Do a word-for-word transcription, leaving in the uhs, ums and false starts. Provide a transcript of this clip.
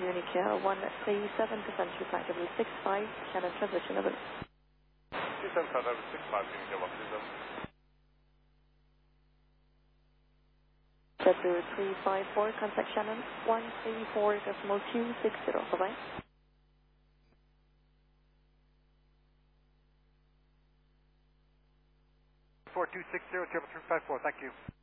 Munich uh, one three seven percent flight level six five, Shannon transition level. two seven five level six five, Munich one three seven. W three five four, contact Shannon one three four decimal two six zero, bye bye. four two six zero, triple three five four, thank you.